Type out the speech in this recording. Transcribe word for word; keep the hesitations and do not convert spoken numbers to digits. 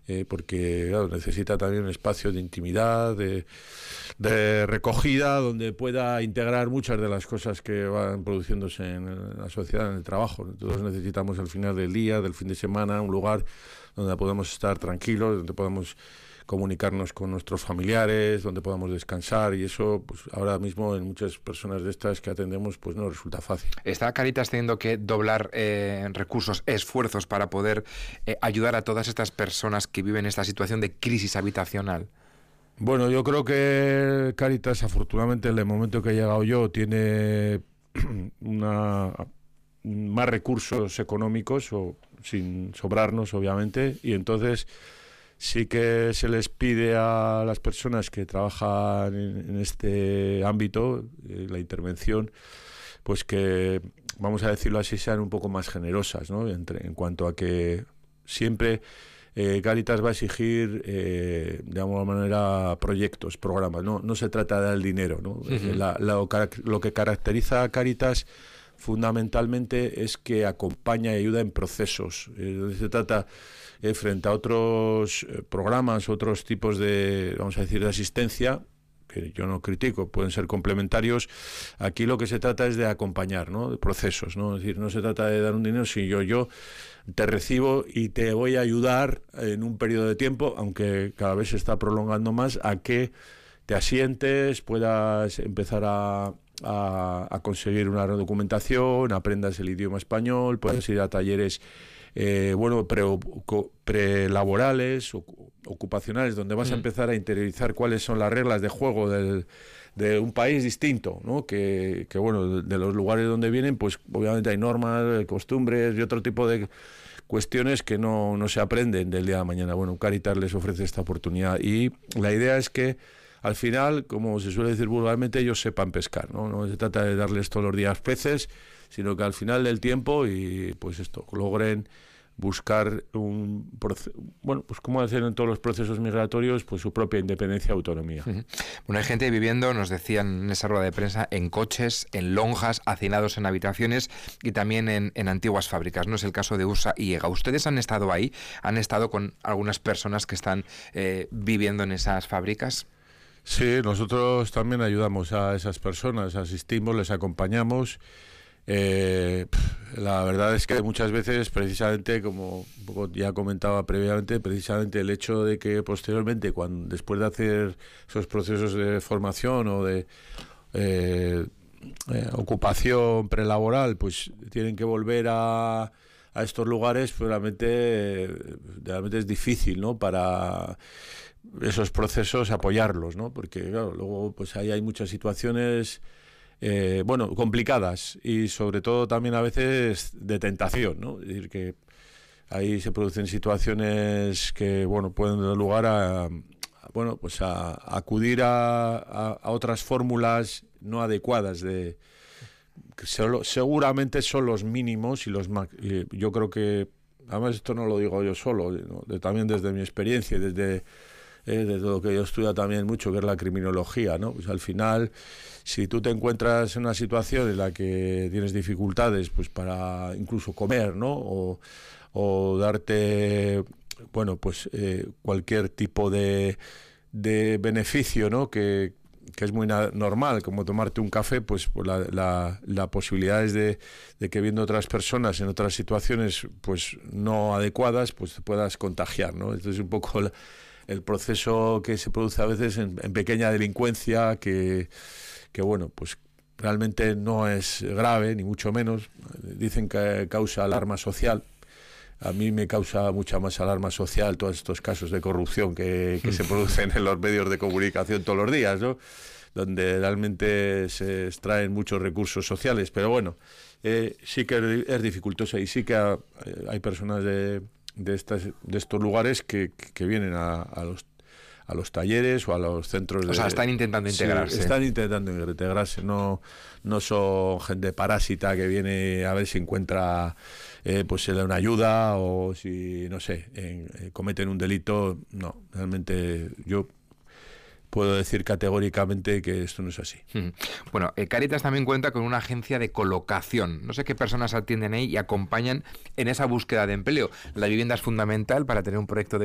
eh, porque claro, necesita también un espacio de intimidad, de, de recogida, donde pueda integrar muchas de las cosas que van produciéndose en la sociedad, en el trabajo. Todos necesitamos al final del día, del fin de semana, un lugar donde podamos estar tranquilos, donde podamos comunicarnos con nuestros familiares, donde podamos descansar, y eso pues ahora mismo en muchas personas de estas que atendemos pues no resulta fácil. ¿Está Cáritas teniendo que doblar eh, recursos, esfuerzos para poder eh, ayudar a todas estas personas que viven esta situación de crisis habitacional? Bueno, yo creo que Cáritas, afortunadamente, en el momento que he llegado yo, tiene una, más recursos económicos, o sin sobrarnos, obviamente, y entonces sí que se les pide a las personas que trabajan en, en este ámbito, eh, la intervención, pues que, vamos a decirlo así, sean un poco más generosas, ¿no? Entre, en cuanto a que siempre eh, Cáritas va a exigir, eh, de alguna manera, proyectos, programas. No, no se trata de dar el dinero, ¿no? Uh-huh. la, la, lo que caracteriza a Cáritas fundamentalmente es que acompaña y ayuda en procesos. Eh, se trata eh, frente a otros eh, programas, otros tipos de, vamos a decir, de asistencia, que yo no critico, pueden ser complementarios. Aquí lo que se trata es de acompañar, ¿no? De procesos, ¿no? Es decir, no se trata de dar un dinero, si yo, yo te recibo y te voy a ayudar en un periodo de tiempo, aunque cada vez se está prolongando más, a que te asientes, puedas empezar a A, a conseguir una documentación, aprendas el idioma español, puedes ir a talleres eh, bueno, pre, prelaborales, ocupacionales, donde vas mm. a empezar a interiorizar cuáles son las reglas de juego del, de un país distinto, ¿no? Que, que bueno, de, de los lugares donde vienen, pues obviamente hay normas, costumbres y otro tipo de cuestiones que no, no se aprenden del día de mañana. Bueno, Cáritas les ofrece esta oportunidad y la idea es que al final, como se suele decir vulgarmente, ellos sepan pescar, ¿no? No se trata de darles todos los días peces, sino que al final del tiempo, y pues esto, logren buscar un, bueno, pues como hacen en todos los procesos migratorios, pues su propia independencia y autonomía. Uh-huh. Bueno, hay gente viviendo, nos decían en esa rueda de prensa, en coches, en lonjas, hacinados en habitaciones y también en, en antiguas fábricas, ¿no? Es el caso de Ursa y Ega. ¿Ustedes han estado ahí? ¿Han estado con algunas personas que están eh, viviendo en esas fábricas? Sí, nosotros también ayudamos a esas personas, asistimos, les acompañamos. Eh, la verdad es que muchas veces, precisamente, como un poco ya comentaba previamente, precisamente el hecho de que posteriormente, cuando después de hacer esos procesos de formación o de eh, eh, ocupación prelaboral, pues tienen que volver a, a estos lugares, pues realmente, realmente es difícil, ¿no? Para esos procesos apoyarlos, ¿no? Porque claro, luego pues ahí hay muchas situaciones eh, bueno, complicadas y sobre todo también a veces de tentación, ¿no? Es decir, que ahí se producen situaciones que bueno, pueden dar lugar a, a bueno, pues a, a acudir a, a, a otras fórmulas no adecuadas de que solo, seguramente son los mínimos y los y yo creo que además esto no lo digo yo solo, ¿no? De, también desde mi experiencia, desde Eh, de lo que yo estudio también mucho, que es la criminología, ¿no? Pues al final, si tú te encuentras en una situación en la que tienes dificultades, pues para incluso comer, ¿no? O, o darte, bueno, pues eh, cualquier tipo de, de beneficio, ¿no? Que, que es muy na- normal, como tomarte un café, pues, pues la, la, la posibilidad es de, de que viendo otras personas en otras situaciones, pues no adecuadas, pues te puedas contagiar, ¿no? Entonces un poco la, el proceso que se produce a veces en, en pequeña delincuencia que, que, bueno, pues realmente no es grave, ni mucho menos. Dicen que causa alarma social. A mí me causa mucha más alarma social todos estos casos de corrupción que, que se producen en los medios de comunicación todos los días, ¿no? Donde realmente se extraen muchos recursos sociales. Pero bueno, eh, sí que es dificultoso y sí que ha, eh, hay personas de... de estas de estos lugares que, que vienen a, a los a los talleres o a los centros de... O sea, están intentando integrarse. Sí, están intentando integrarse, no, no son gente parásita que viene a ver si encuentra eh, pues se le da una ayuda o si, no sé, en, eh, cometen un delito. No, realmente yo puedo decir categóricamente que esto no es así. Bueno, eh, Cáritas también cuenta con una agencia de colocación. No sé qué personas atienden ahí y acompañan en esa búsqueda de empleo. La vivienda es fundamental para tener un proyecto de